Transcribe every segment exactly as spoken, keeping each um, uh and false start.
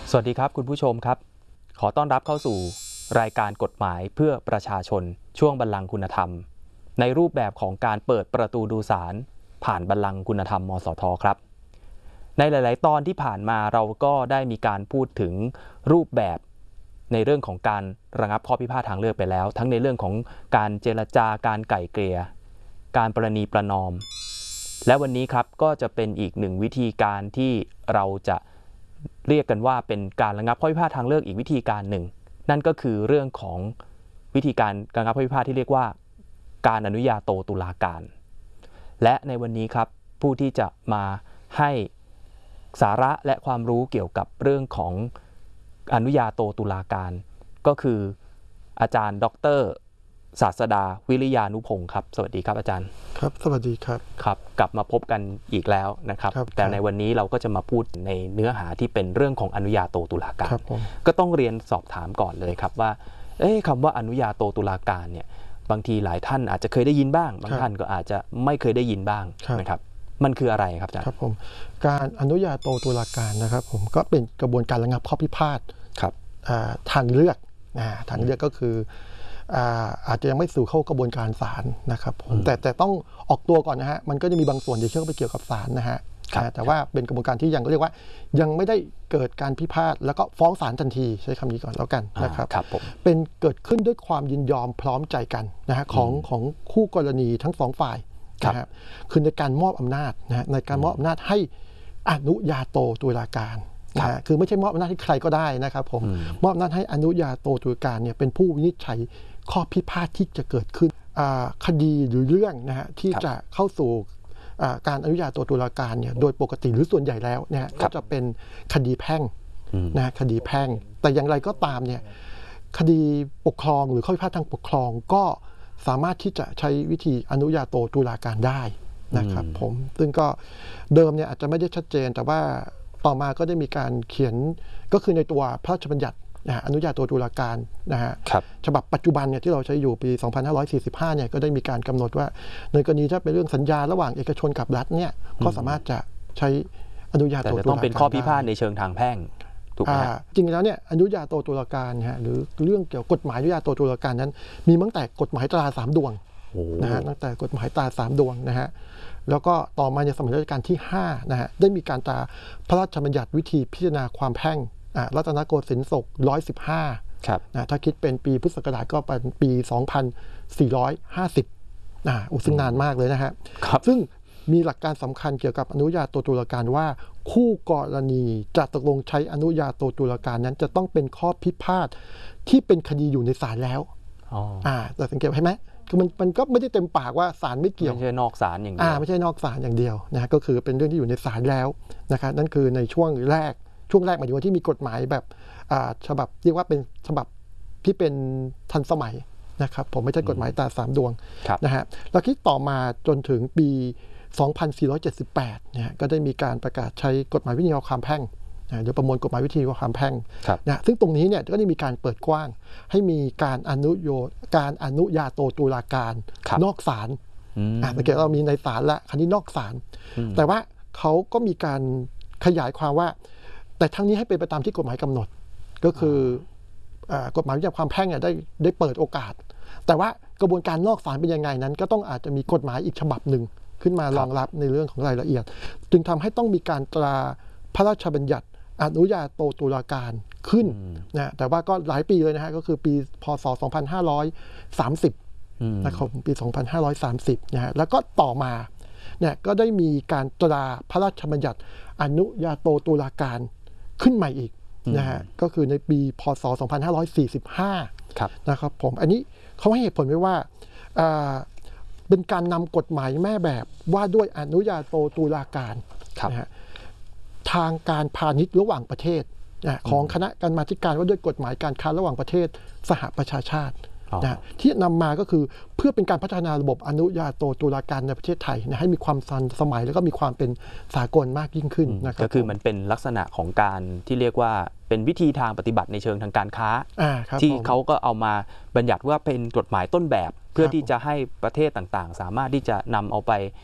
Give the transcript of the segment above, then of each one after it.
สวัสดีครับคุณผู้ชมครับขอต้อนรับเข้าสู่รายการกฎหมายเพื่อประชาชนช่วงบัลลังก์คุณธรรมในรูปแบบของการเปิดประตูดูศาลผ่านบัลลังก์คุณธรรมมสทครับในหลายๆตอนที่ผ่านมาเราก็ได้มีการพูดถึงรูปแบบในเรื่องของการระงับข้อพิพาททางเลือกไปแล้วทั้งในเรื่องของการเจรจาการไกล่เกลี่ยการประนีประนอมและวันนี้ครับก็จะเป็นอีกหนึ่งวิธีการที่เราจะเรียกกันว่าเป็นการระงับข้อพิพาททางเลือกอีกวิธีการหนึ่งนั่นก็คือเรื่องของวิธีการระงับข้อพิพาทที่เรียกว่าการอนุญาโตตุลาการและในวันนี้ครับผู้ที่จะมาให้สาระและความรู้เกี่ยวกับเรื่องของอนุญาโตตุลาการก็คืออาจารย์ดร.ศาสดาวิริยานุพงศ์ครับสวัสดีครับอาจารย์ครับสวัสดีครับครับกลับมาพบกันอีกแล้วนะครับแต่ในวันนี้เราก็จะมาพูดในเนื้อหาที่เป็นเรื่องของอนุญาโตตุลาการก็ต้องเรียนสอบถามก่อนเลยครับว่าเอ๊ะคำว่าอนุญาโตตุลาการเนี่ยบางทีหลายท่านอาจจะเคยได้ยินบ้างบางท่านก็อาจจะไม่เคยได้ยินบ้างนะครับมันคืออะไรครับอาจารย์ครับผมการอนุญาโตตุลาการนะครับผมก็เป็นกระบวนการระงับข้อพิพาทครับทางเลือกทางเลือกก็คืออาจจะยังไม่สู่เข้ากระบวนการศาลนะครับผมแต่แต่ต้องออกตัวก่อนนะฮะมันก็จะมีบางส่วนที่เชื่อมไปเกี่ยวกับศาลนะฮะแต่ว่าเป็นกระบวนการที่ยังเรียกว่ายังไม่ได้เกิดการพิพาทแล้วก็ฟ้องศาลทันทีใช้คำนี้ก่อนแล้วกันนะครับเป็นเกิดขึ้นด้วยความยินยอมพร้อมใจกันนะฮะของของคู่กรณีทั้งสองฝ่ายนะครับคือในการมอบอำนาจนะในการมอบอำนาจให้อนุญาโตตุลาการนะคือไม่ใช่มอบอำนาจให้ใครก็ได้นะครับผมมอบอำนาจให้อนุญาโตตุลาการเนี่ยเป็นผู้วินิจฉัยข้อพิพาทที่จะเกิดขึ้นคดีหรือเรื่องนะฮะที่จะเข้าสู่การอนุญาโตตุลาการเนี่ยโดยปกติหรือส่วนใหญ่แล้วเนี่ยก็จะเป็นคดีแพ่งนะคดีแพ่งแต่อย่างไรก็ตามเนี่ยคดีปกครองหรือข้อพิพาททางปกครองก็สามารถที่จะใช้วิธีอนุญาโตตุลาการได้นะครับผมซึ่งก็เดิมเนี่ยอาจจะไม่ได้ชัดเจนแต่ว่าต่อมาก็ได้มีการเขียนก็คือในตัวพระราชบัญญัติอนุญาโตตุลาการนะฮะฉบับปัจจุบันเนี่ยที่เราใช้อยู่ปีสองพันห้าร้อยสี่สิบห้าเนี่ยก็ได้มีการกำหนดว่าในกรณีถ้าเป็นเรื่องสัญญาระหว่างเอกชนกับรัฐเนี่ยก็สามารถจะใช้อนุญาโตตุลาการแต่ต้องเป็นข้อพิพาทในเชิงทางแพ่งถูกไหมจริงแล้วเนี่ยอนุญาโตตุลาการฮะหรือเรื่องเกี่ยวกับกฎหมายอนุญาโตตุลาการนั้นมีตั้งแต่กฎหมายตราสามดวงนะฮะตั้งแต่กฎหมายตราสามดวงนะฮะแล้วก็ต่อมาในสมัยรัชกาลที่ห้านะฮะได้มีการตราพระราชบัญญัติวิธีพิจารณาความแพ่งรัตนโกสินทร์ศกหนึ่งร้อยสิบห้านะถ้าคิดเป็นปีพุทธศักราชก็เป็นปีสองพันสี่ร้อยห้าสิบนะอุซึ่งนานมากเลยนะฮะซึ่งมีหลักการสำคัญเกี่ยวกับอนุญาโตตุลาการว่าคู่กรณีจะตกลงใช้อนุญาโตตุลาการนั้นจะต้องเป็นข้อพิพาทที่เป็นคดีอยู่ในศาลแล้วอ่าแต่สังเกตใช่ไหมคือมันมันก็ไม่ได้เต็มปากว่าศาลไม่เกี่ยวไม่ใช่นอกศาลอย่างเดียวอ่าไม่ใช่นอกศาลอย่างเดียวนะก็คือเป็นเรื่องที่อยู่ในศาลแล้วนะครับนั่นคือในช่วงแรกช่วงแรกหมายถึงว่าที่มีกฎหมายแบบฉบับเรียกว่าเป็นฉบับที่เป็นทันสมัยนะครับผมไม่ใช่กฎหมายตราสามดวงนะฮะแล้วที่ต่อมาจนถึงปีสองพันสี่ร้อยเจ็ดสิบแปดเนี่ยก็ได้มีการประกาศใช้กฎหมายวิธีความแพ่งหรือประมวลกฎหมายวิธีความแพ่งนะซึ่งตรงนี้เนี่ยก็ได้มีการเปิดกว้างให้มีการอนุโยการอนุญาโตตุลาการนอกศาลอ่าสังเกตเรามีในศาลและคันนี้นอกศาลแต่ว่าเขาก็มีการขยายความว่าแต่ทั้งนี้ให้เป็นไปตามที่กฎหมายกำหนดก็คือกฎหมายวิธีความแพ่งเนี่ยได้ได้เปิดโอกาสแต่ว่ากระบวนการนอกศาลเป็นยังไงนั้นก็ต้องอาจจะมีกฎหมายอีกฉบับหนึ่งขึ้นมารองรับในเรื่องของรายละเอียดจึงทำให้ต้องมีการตราพระราชบัญญัติอนุญาโตตุลาการขึ้นนะแต่ว่าก็หลายปีเลยนะฮะก็คือปีพ.ศ. สองพันห้าร้อยสามสิบนะครับปีสองพันห้าร้อยสามสิบนะฮะแล้วก็ต่อมาเนี่ยก็ได้มีการตราพระราชบัญญัติอนุญาโตตุลาการขึ้นใหม่อีกนะฮะก็คือในปีพ.ศ. สองพันห้าร้อยสี่สิบห้านะครับผมอันนี้เขาให้เหตุผลไว้ว่าเป็นการนำกฎหมายแม่แบบว่าด้วยอนุญาโตตุลาการนะฮะทางการพาณิชย์ระหว่างประเทศของคณะกรรมาธิการว่าด้วยกฎหมายการค้าระหว่างประเทศสหประชาชาตินะที่นำมาก็คือเพื่อเป็นการพัฒนาระบบอนุญาโตตุลาการในประเทศไทยนะให้มีความทันสมัยแล้วก็มีความเป็นสากลมากยิ่งขึ้นนะครับก็คือมันเป็นลักษณะของการที่เรียกว่าเป็นวิธีทางปฏิบัติในเชิงทางการค้าที่เขาก็เอามาบัญญัติว่าเป็นกฎหมายต้นแบบเพื่อที่จะให้ประเทศต่างๆสามารถที่จะนำเอาไป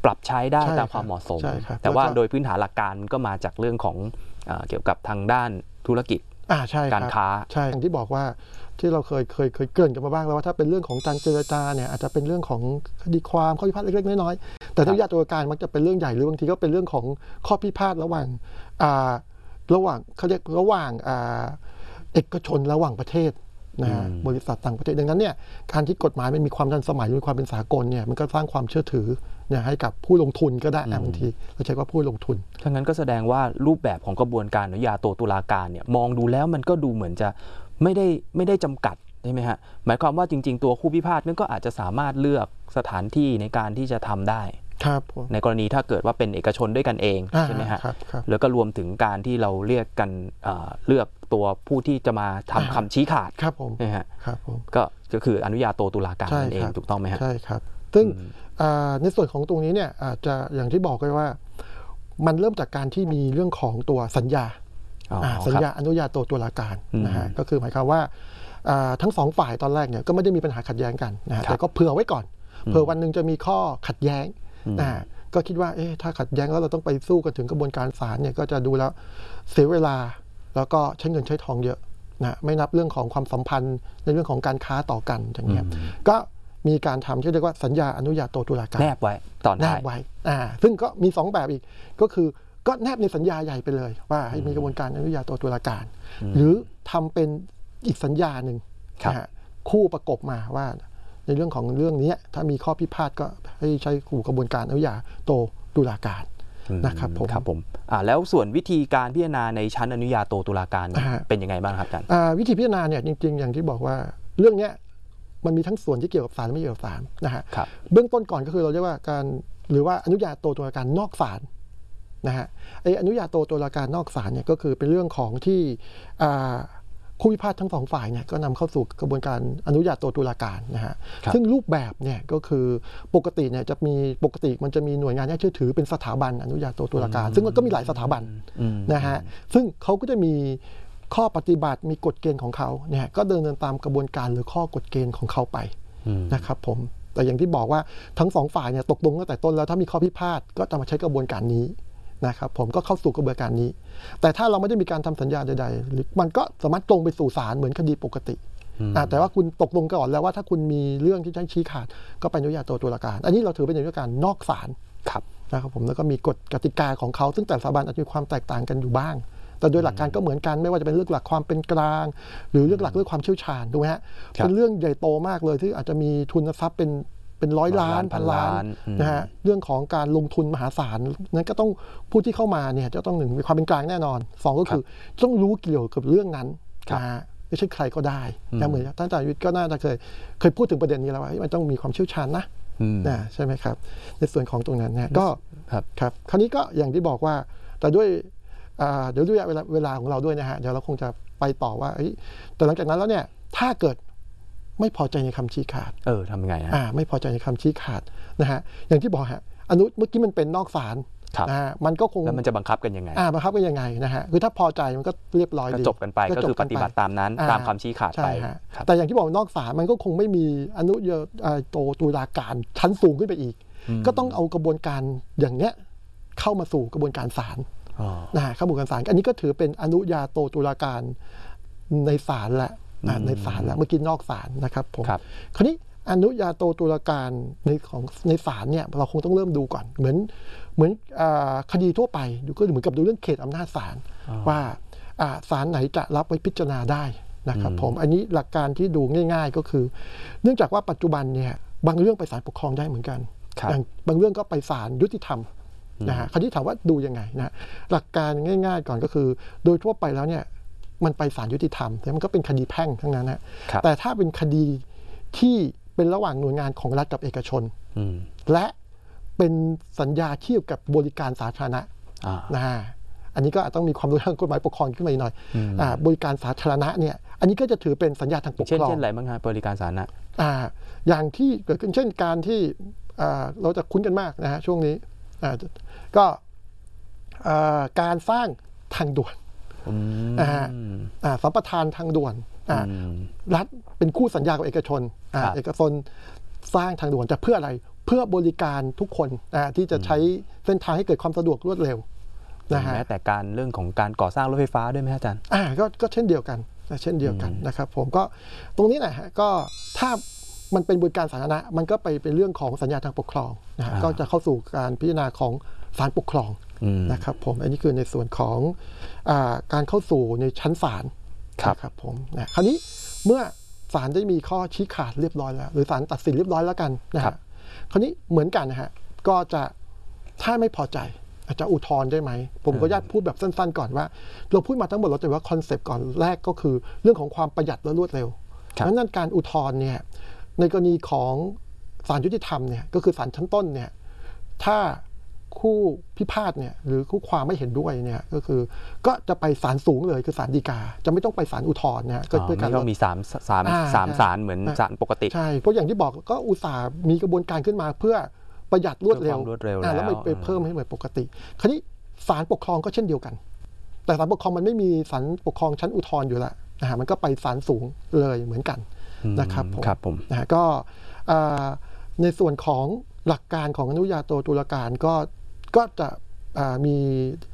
ปรับใช้ได้ตามความเหมาะสมแต่ว่าโดยพื้นฐานหลักการก็มาจากเรื่องของเกี่ยวกับทางด้านธุรกิจการค้าใช่อย่างที่บอกว่าที่เราเคยเคยเคยเกริ่นกันมาบ้างแล้วว่าถ้าเป็นเรื่องของการเจรจาเนี่ยอาจจะเป็นเรื่องของคดีความข้อพิพาทเล็กๆน้อยๆแต่อนุญาโตตุลาการมักจะเป็นเรื่องใหญ่หรือบางทีก็เป็นเรื่องของข้อพิพาทระหว่างระหว่างเขาเรียกระหว่างเอกชนระหว่างประเทศนะบริษัทต่างประเทศดังนั้นเนี่ยการที่กฎหมายมันมีความทันสมัยมีความเป็นสากลเนี่ยมันก็สร้างความเชื่อถือเนี่ยให้กับผู้ลงทุนก็ได้บางทีเราใช้ว่าผู้ลงทุนถ้างั้นก็แสดงว่ารูปแบบของกระบวนการอนุญาโตตุลาการเนี่ยมองดูแล้วมันก็ดูเหมือนจะไม่ได้ไม่ได้จำกัดใช่ไหมฮะหมายความว่าจริงๆตัวคู่พิพาทนั่นก็อาจจะสามารถเลือกสถานที่ในการที่จะทำได้ครับในกรณีถ้าเกิดว่าเป็นเอกชนด้วยกันเองใช่ไหมฮะแล้วก็รวมถึงการที่เราเรียกกันเลือกตัวผู้ที่จะมาทำคำชี้ขาดครับผมนะฮะครับผมก็ก็คืออนุญาโตตุลาการนั่นเองถูกต้องไหมฮะใช่ครับซึ่งในส่วนของตรงนี้เนี่ยอาจจะอย่างที่บอกไปว่ามันเริ่มจากการที่มีเรื่องของตัวสัญญาสัญญาอนุญาโตตุลาการนะฮะก็คือหมายความว่าทั้งสองฝ่ายตอนแรกเนี่ยก็ไม่ได้มีปัญหาขัดแย้งกันนะแต่ก็เผื่อไว้ก่อนเผื่อวันหนึ่งจะมีข้อขัดแย้งนะก็คิดว่าเอ๊ะถ้าขัดแย้งแล้วเราต้องไปสู้กันถึงกระบวนการศาลเนี่ยก็จะดูแล้วเสียเวลาแล้วก็ใช้เงินใช้ทองเยอะนะไม่นับเรื่องของความสัมพันธ์ในเรื่องของการค้าต่อกันอย่างเงี้ยก็มีการทำที่เรียกว่าสัญญาอนุญาโตตุลาการแนบไว้ตอนแนบไว้อ่าซึ่งก็มีสองแบบอีกก็คือก็แนบในสัญญาใหญ่ไปเลยว่าให้มีกระบวนการอนุญาโตตุลาการหรือทำเป็นอีกสัญญาหนึ่งนะฮะคู่ประกบมาว่าในเรื่องของเรื่องนี้ถ้ามีข้อพิพาทก็ให้ใช้กระบวนการอนุญาโตตุลาการนะครับผมครับผมอ่าแล้วส่วนวิธีการพิจารณาในชั้นอนุญาโตตุลาการเป็นยังไงบ้างครับอาจารย์วิธีพิจารณาเนี่ยจริงๆอย่างที่บอกว่าเรื่องนี้มันมีทั้งส่วนที่เกี่ยวกับศาลและไม่เกี่ยวกับศาลนะฮะเบื้องต้นก่อนก็คือเราเรียกว่าการหรือว่าอนุญาโตตุลาการนอกศาลนะฮะไอ้อนุญาโตตุลาการนอกศาลเนี่ยก็คือเป็นเรื่องของที่คู่พิพาททั้งสองฝ่ายเนี่ยก็นำเข้าสู่กระบวนการอนุญาโตตุลาการนะฮะซึ่งรูปแบบเนี่ยก็คือปกติเนี่ยจะมีปกติมันจะมีหน่วยงานที่เชื่อถือเป็นสถาบันอนุญาโตตุลาการซึ่งมันก็มีหลายสถาบันนะฮะซึ่งเขาก็จะมีข้อปฏิบัติมีกฎเกณฑ์ของเขาเนี่ยก็เดินตามกระบวนการหรือข้อกฎเกณฑ์ของเขาไปนะครับผมแต่อย่างที่บอกว่าทั้งสองฝ่ายเนี่ยตกลงตั้งแต่ต้นแล้วถ้ามีข้อพิพาทก็จะมาใช้กระบวนการนี้นะครับผมก็เข้าสู่กระบวนการนี้แต่ถ้าเราไม่ได้มีการทำสัญญาใดๆมันก็สามารถตรงไปสู่ศาลเหมือนคดีปกติแต่ว่าคุณตกลงก่อนแล้วว่าถ้าคุณมีเรื่องที่ใช้ชี้ขาดก็ไปอนุญาโตตุลาการอันนี้เราถือเป็นอนุญาตการนอกศาลนะครับผมแล้วก็มีกฎกติกาของเขาซึ่งแต่ละสถาบันอาจจะมีความแตกต่างกันอยู่บ้างแต่โดยหลักการก็เหมือนกันไม่ว่าจะเป็นเรื่องหลักความเป็นกลางหรือเรื่องหลักเรื่องความเชี่ยวชาญถูกไหมฮะเป็นเรื่องใหญ่โตมากเลยที่อาจจะมีทุนทรัพย์เป็นเป็นร้อยล้านพันล้านนะฮะเรื่องของการลงทุนมหาศาลนั้นก็ต้องผู้ที่เข้ามาเนี่ยจะต้องหนึ่งมีความเป็นกลางแน่นอนสองก็คือต้องรู้เกี่ยวกับเรื่องนั้นนะฮะไม่ใช่ใครก็ได้นะเหมือนท่านอาจารย์วิทย์ก็น่าจะเคยเคยพูดถึงประเด็นนี้แล้วว่ามันต้องมีความเชี่ยวชาญนะนะใช่ไหมครับในส่วนของตรงนั้นเนี่ยก็ครับคราวนี้ก็อย่างที่บอกว่าแต่ด้วยเดี๋ยวด้วยเวลาเวลาของเราด้วยนะฮะเดี๋ยวเราคงจะไปต่อว่าแต่หลังจากนั้นแล้วเนี่ยถ้าเกิดไม่พอใจในคำชี้ขาดเออทำไงอ่าไม่พอใจในคำชี้ขาดนะฮะอย่างที่บอกฮะอนุเมื่อกี้มันเป็นนอกศาลนะฮะมันก็คงแล้วมันจะบังคับกันยังไงอ่าบังคับกันยังไงนะฮะคือถ้าพอใจมันก็เรียบร้อยดีจบกันไปก็คือปฏิบัติตามนั้นตามคำชี้ขาดไปแต่อย่างที่บอกนอกศาลมันก็คงไม่มีอนุญาโตตุลาการชั้นสูงขึ้นไปอีกก็ต้องเอากระบวนการอย่างเนี้ยเข้ามาสู่กระบวนการศาลนะฮะเข้ากระบวนการศาลอันนี้ก็ถือเป็นอนุญาโตตุลาการในศาลแหละในศาลแล้วเมื่อกี้นอกศาลนะครับผมคราวนี้อนุญาโตตุลาการในของในศาลเนี่ยเราคงต้องเริ่มดูก่อนเหมือนเหมือนคดีทั่วไปดูก็เหมือนกับดูเรื่องเขตอำนาจศาลว่าศาลไหนจะรับไว้พิจารณาได้นะครับผมอันนี้หลักการที่ดูง่ายๆก็คือเนื่องจากว่าปัจจุบันเนี่ยบางเรื่องไปศาลปกครองได้เหมือนกันอย่างบางเรื่องก็ไปศาลยุติธรรมนะฮะคราวนี้ถามว่าดูยังไงนะหลักการง่ายๆก่อนก็คือโดยทั่วไปแล้วเนี่ยมันไปศาลยุติธรรมแต่มันก็เป็นคดีแพ่งทั้งนั้นนะแต่ถ้าเป็นคดีที่เป็นระหว่างหน่วยงานของรัฐกับเอกชนและเป็นสัญญาเกี่ยวกับบริการสาธารณะนะฮะอันนี้ก็ต้องมีความรู้ทางกฎหมายปกครองขึ้นมาหน่อยบริการสาธารณะเนี่ยอันนี้ก็จะถือเป็นสัญญาทางปกครองเช่นอะไรบ้างครับบริการสาธารณะอย่างที่เกิดขึ้นเช่นการที่เราจะคุ้นกันมากนะฮะช่วงนี้ก็การสร้างทางด่วนสัมปทานทางด่วนรัฐเป็นคู่สัญญากับเอกชนเอกชนสร้างทางด่วนจะเพื่ออะไรเพื่อบริการทุกคนนะที่จะใช้เส้นทางให้เกิดความสะดวกรวดเร็วนะฮะแม้แต่การเรื่องของการก่อสร้างรถไฟฟ้าด้วยไหมอาจารย์อ่าก็ก็เช่นเดียวกันเช่นเดียวกันนะครับผมก็ตรงนี้นะฮะก็ถ้ามันเป็นบริการสาธารณะมันก็ไปเป็นเรื่องของสัญญาทางปกครองนะฮะก็จะเข้าสู่การพิจารณาของศาลปกครองนะครับผมอันนี้คือในส่วนของอ่าการเข้าสู่ในชั้นศาลนะครับผมนะคราวนี้เมื่อศาลได้มีข้อชี้ขาดเรียบร้อยแล้วหรือศาลตัดสินเรียบร้อยแล้วกันนะฮะคราวนี้เหมือนกันนะฮะก็จะถ้าไม่พอใจอาจจะอุทธรณ์ได้ไหมผมก็ญาติพูดแบบสั้นๆก่อนว่าเราพูดมาทั้งหมดเราจะว่าคอนเซปต์ก่อนแรกก็คือเรื่องของความประหยัดและรวดเร็วดังนั้นการอุทธรณ์เนี่ยในกรณีของศาลยุติธรรมเนี่ยก็คือศาลชั้นต้นเนี่ยถ้าคู่พิพาทเนี่ยหรือคู่ความไม่เห็นด้วยเนี่ยก็คือก็จะไปศาลสูงเลยคือศาลฎีกาจะไม่ต้องไปศาลอุทธรณ์นะก็เพื่อการเรามีสามสามสามศาลเหมือนศาลปกติใช่เพราะอย่างที่บอกก็อุตส่าห์มีกระบวนการขึ้นมาเพื่อประหยัดรวดเร็วแล้วไม่ไปเพิ่มให้เหมือนปกติคราวนี้ศาลปกครองก็เช่นเดียวกันแต่ศาลปกครองมันไม่มีศาลปกครองชั้นอุทธรณ์อยู่แล้วนะฮะมันก็ไปศาลสูงเลยเหมือนกันนะครับผมครับผมนะฮะก็ในส่วนของหลักการของอนุญาโตตุลาการก็ก็จะมี